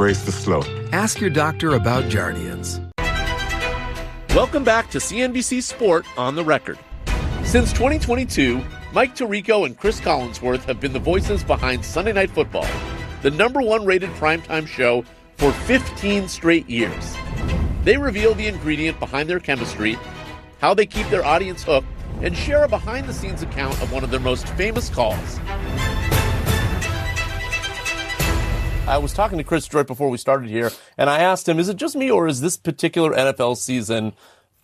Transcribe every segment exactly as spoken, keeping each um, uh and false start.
embrace the slow. Ask your doctor about Jardiance. Welcome back to C N B C Sport on the Record. Since twenty twenty-two, Mike Tirico and Chris Collinsworth have been the voices behind Sunday Night Football, the number one rated primetime show for fifteen straight years. They reveal the ingredient behind their chemistry, how they keep their audience hooked, and share a behind-the-scenes account of one of their most famous calls. I was talking to Chris right before we started here, and I asked him, is it just me, or is this particular N F L season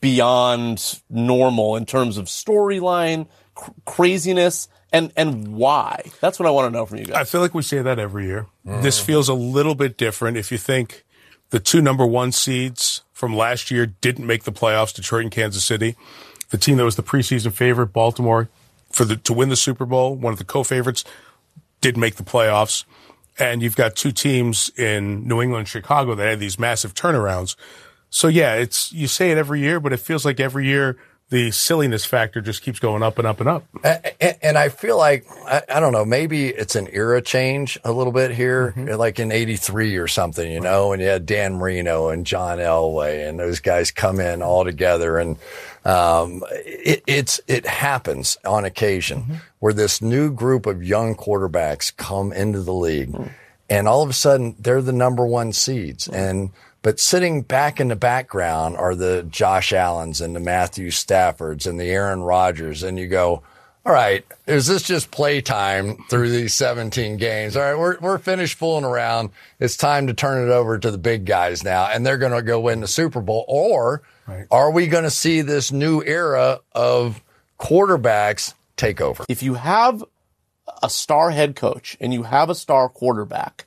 beyond normal in terms of storyline, cr- craziness, and, and why? That's what I want to know from you guys. I feel like we say that every year. Mm. This feels a little bit different. If you think the two number one seeds from last year didn't make the playoffs, Detroit and Kansas City, the team that was the preseason favorite, Baltimore, for the to win the Super Bowl, one of the co-favorites, did make the playoffs. And you've got two teams in New England and Chicago that had these massive turnarounds. So, yeah, it's you say it every year, but it feels like every year the silliness factor just keeps going up and up and up. And, and I feel like, I, I don't know, maybe it's an era change a little bit here, mm-hmm. like in eighty-three or something, you know, and you had Dan Marino and John Elway and those guys come in all together. And um, it, it's it happens on occasion mm-hmm. where this new group of young quarterbacks come into the league mm-hmm. and all of a sudden they're the number one seeds. Mm-hmm. And But sitting back in the background are the Josh Allens and the Matthew Staffords and the Aaron Rodgers. And you go, all right, is this just playtime through these seventeen games? All right, we're we're finished fooling around. It's time to turn it over to the big guys now, and they're going to go win the Super Bowl. Or right. are we going to see this new era of quarterbacks take over? If you have a star head coach and you have a star quarterback,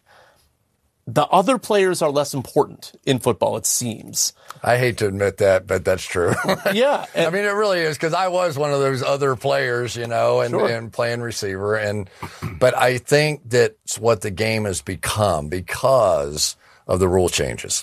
the other players are less important in football, it seems. I hate to admit that, but that's true. Yeah. And, I mean, it really is, because I was one of those other players, you know, and, sure. and playing receiver. And but I think that's what the game has become because of the rule changes.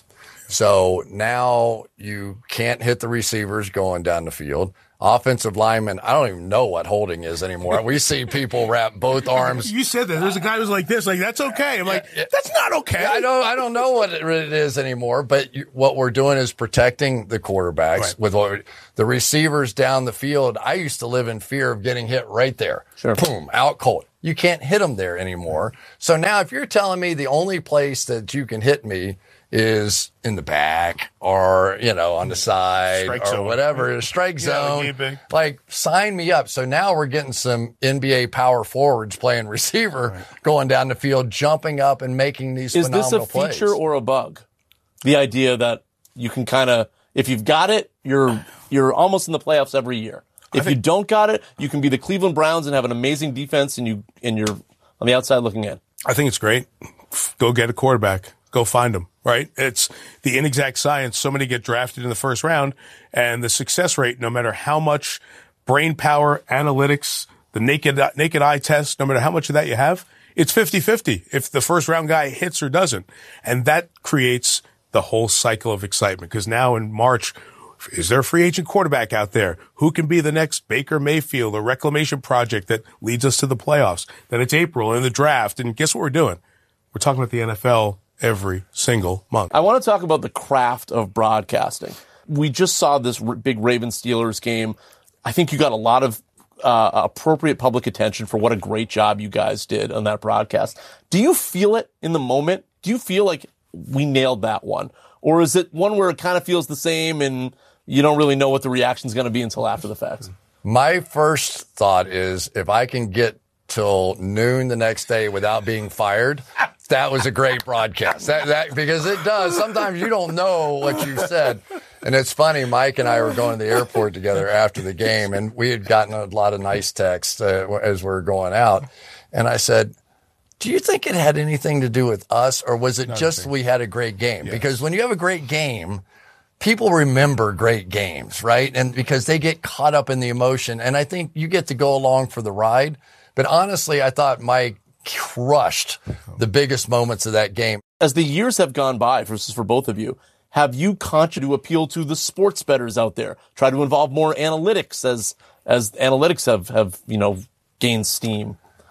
So now you can't hit the receivers going down the field. Offensive linemen, I don't even know what holding is anymore. We see people wrap both arms. You said that. There's a guy who's like this, like, that's okay. I'm like, that's not okay. I don't, I don't know what it is anymore, but you, what we're doing is protecting the quarterbacks right. with what, the receivers down the field. I used to live in fear of getting hit right there. Sure. Boom, out cold. You can't hit them there anymore. So now if you're telling me the only place that you can hit me is in the back or, you know, on the side strike or zone. Whatever, a strike zone. Yeah, like, sign me up. So now we're getting some N B A power forwards playing receiver, right. going down the field, jumping up and making these is phenomenal this a feature plays. Or a bug? The idea that you can kind of, if you've got it, you're you're almost in the playoffs every year. If think, you don't got it, you can be the Cleveland Browns and have an amazing defense and you and you're on the outside looking in. I think it's great. Go get a quarterback. Go find them, right? It's the inexact science. So many get drafted in the first round, and the success rate, no matter how much brain power, analytics, the naked naked eye test, no matter how much of that you have, it's fifty-fifty if the first round guy hits or doesn't. And that creates the whole cycle of excitement, because now in March, is there a free agent quarterback out there? Who can be the next Baker Mayfield, a reclamation project that leads us to the playoffs? Then it's April and the draft, and guess what we're doing? We're talking about the N F L every single month. I want to talk about the craft of broadcasting. We just saw this r- big Ravens-Steelers game. I think you got a lot of uh, appropriate public attention for what a great job you guys did on that broadcast. Do you feel it in the moment? Do you feel like we nailed that one? Or is it one where it kind of feels the same and you don't really know what the reaction is going to be until after the fact? My first thought is, if I can get till noon the next day without being fired, that was a great broadcast. That, that, because it does. Sometimes you don't know what you said. And it's funny, Mike and I were going to the airport together after the game, and we had gotten a lot of nice texts uh, as we were going out. And I said, do you think it had anything to do with us, or was it just we had a great game? Yes. Because when you have a great game, people remember great games, right? And because they get caught up in the emotion. And I think you get to go along for the ride. But honestly, I thought Mike crushed the biggest moments of that game. As the years have gone by, for, for both of you, have you conscious to appeal to the sports bettors out there? Try to involve more analytics as as analytics have, have you know, gained steam?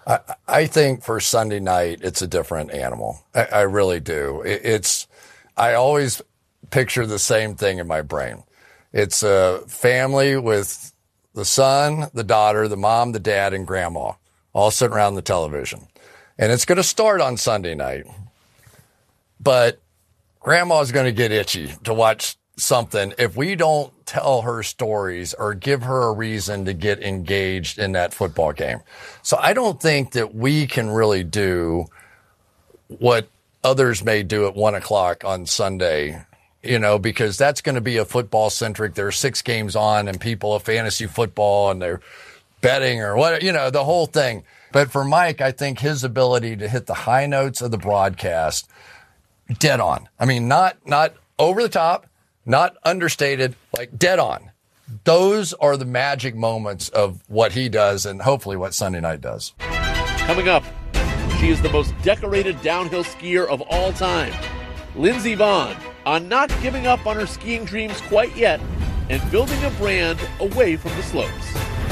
I, I think for Sunday night, it's a different animal. I, I really do. It, it's, I always picture the same thing in my brain. It's a family with the son, the daughter, the mom, the dad, and grandma all sitting around the television. And it's going to start on Sunday night. But grandma's going to get itchy to watch something if we don't tell her stories or give her a reason to get engaged in that football game. So I don't think that we can really do what others may do at one o'clock on Sunday, you know, because that's going to be a football centric. There are six games on and people of fantasy football and they're betting or what, you know, the whole thing. But for Mike, I think his ability to hit the high notes of the broadcast dead on. I mean, not, not over the top, not understated, like dead on. Those are the magic moments of what he does and hopefully what Sunday night does. Coming up, she is the most decorated downhill skier of all time. Lindsey Vonn on not giving up on her skiing dreams quite yet and building a brand away from the slopes.